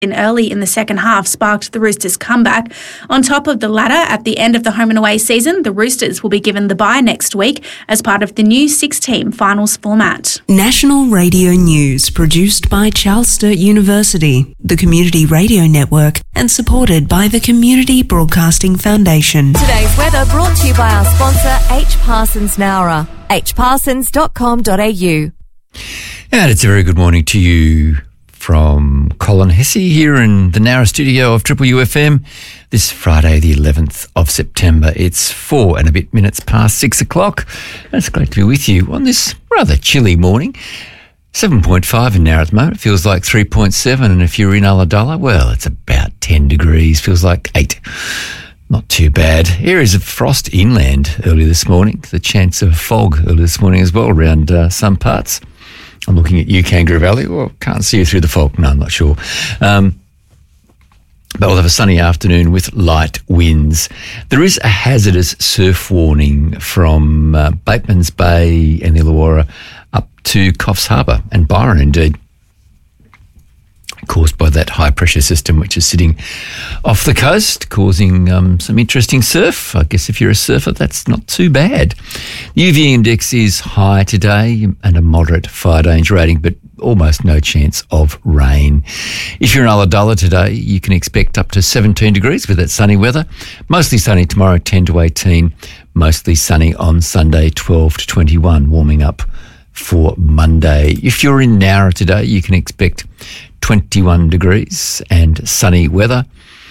in early in the second half sparked the Roosters' comeback. On top of the latter, at the end of the home and away season, the Roosters will be given the bye next week as part of the new 6-team finals format. National Radio News, produced by Charles Sturt University, the Community Radio Network, and supported by the Community Broadcasting Foundation. Today's weather brought to you by our sponsor, H. Parsons Nowra, hparsons.com.au. And it's a very good morning to you from Colin Hesse here in the Nowra studio of Triple UFM this Friday, the 11th of September. It's 4 and a bit minutes past 6 o'clock. It's great to be with you on this rather chilly morning. 7.5 in Nowra at the moment. It feels like 3.7. And if you're in Ulladulla, well, it's about 10 degrees. Feels like 8. Not too bad. Areas of frost inland early this morning. The chance of fog early this morning as well around some parts. I'm looking at you, Kangaroo Valley. Well, can't see you through the fog. No, I'm not sure. But we'll have a sunny afternoon with light winds. There is a hazardous surf warning from Bateman's Bay and Illawarra up to Coffs Harbour and Byron, indeed, caused by that high-pressure system which is sitting off the coast, causing some interesting surf. I guess if you're a surfer, that's not too bad. The UV index is high today and a moderate fire danger rating, but almost no chance of rain. If you're in Ulladulla today, you can expect up to 17 degrees with that sunny weather. Mostly sunny tomorrow, 10 to 18. Mostly sunny on Sunday, 12 to 21, warming up for Monday. If you're in Nowra today, you can expect 21 degrees and sunny weather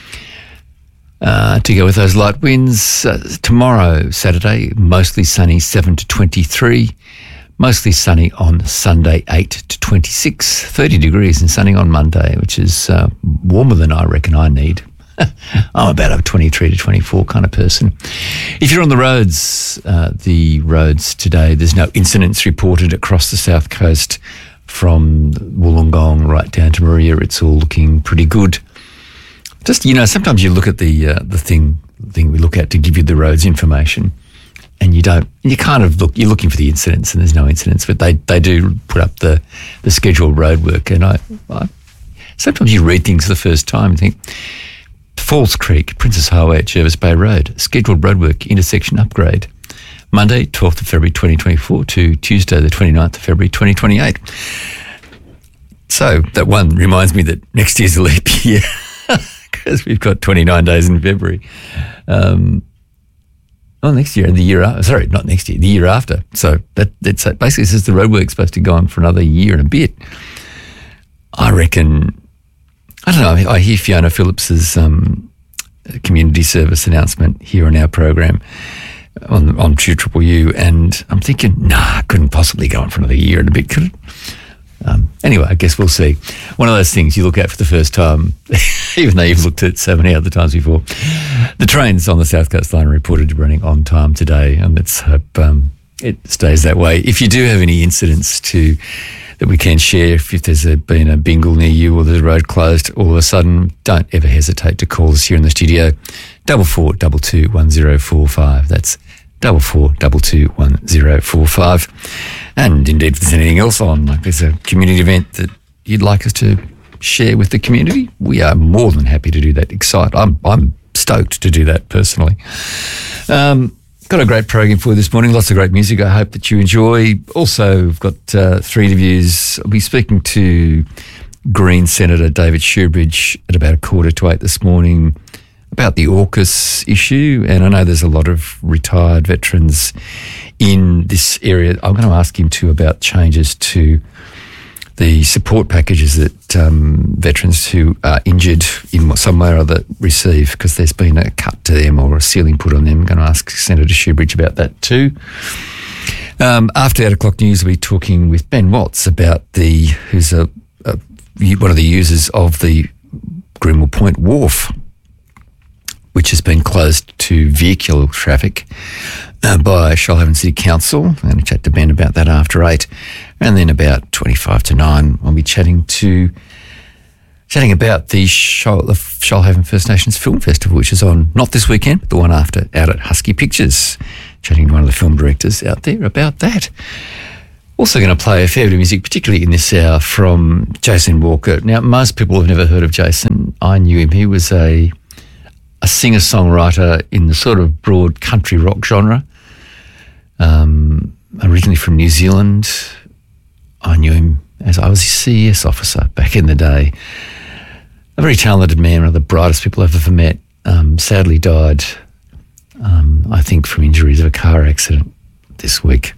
to go with those light winds. Tomorrow, Saturday, mostly sunny, 7 to 23. Mostly sunny on Sunday, 8 to 26. 30 degrees and sunny on Monday, which is warmer than I reckon I need. I'm about a 23 to 24 kind of person. If you're on the roads today, there's no incidents reported across the south coast from Wollongong right down to Maria. It's all looking pretty good. Just, sometimes you look at the thing we look at to give you the roads information, and you're looking for the incidents, and there's no incidents, but they do put up the scheduled road work. And I sometimes you read things for the first time and think, Falls Creek, Princess Highway at Jervis Bay Road, scheduled roadwork intersection upgrade. Monday, 12th of February 2024 to Tuesday, the 29th of February 2028. So that one reminds me that next year's a leap year because we've got 29 days in February. Next year and the year after. Sorry, not next year, the year after. So that's basically says the roadwork's supposed to go on for another year and a bit. I reckon, I don't know, I hear Fiona Phillips's community service announcement here on our program on True Triple U, and I'm thinking, couldn't possibly go on for another year and a bit, could it? Anyway, I guess we'll see. One of those things you look at for the first time, even though you've looked at it so many other times before. The trains on the South Coast Line are reported to be running on time today, and let's hope it stays that way. If you do have any incidents that we can share, if there's been a bingle near you or there's a road closed all of a sudden, don't ever hesitate to call us here in the studio. 4422 1045. That's 4422 1045. And indeed, if there's anything else on, like there's a community event that you'd like us to share with the community, we are more than happy to do that. I'm stoked to do that personally. Got a great program for you this morning. Lots of great music. I hope that you enjoy. Also, we've got 3 interviews. I'll be speaking to Green Senator David Shoebridge at about 7:45 this morning about the AUKUS issue. And I know there's a lot of retired veterans in this area. I'm going to ask him too about changes to the support packages that veterans who are injured in some way or other receive, because there's been a cut to them or a ceiling put on them. I'm going to ask Senator Shoebridge about that too. After 8 o'clock news, we'll be talking with Ben Watts about who's one of the users of the Greenwell Point Wharf, which has been closed to vehicular traffic by Shoalhaven City Council. I'm going to chat to Ben about that after 8. And then about 25 to 9, I'll be chatting about the Shoalhaven First Nations Film Festival, which is on not this weekend, but the one after, out at Husky Pictures. Chatting to one of the film directors out there about that. Also going to play a fair bit of music, particularly in this hour, from Jason Walker. Now, most people have never heard of Jason. I knew him. He was a singer-songwriter in the sort of broad country rock genre, originally from New Zealand. I knew him as I was his CES officer back in the day. A very talented man, one of the brightest people I've ever met. Sadly died, I think, from injuries of a car accident this week.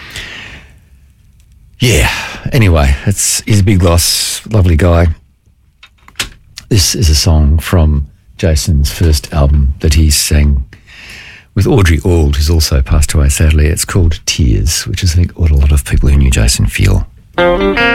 Yeah, anyway, he's a big loss, lovely guy. This is a song from Jason's first album that he sang with Audrey Auld, who's also passed away sadly. It's called Tears, which is, I think, what a lot of people who knew Jason feel.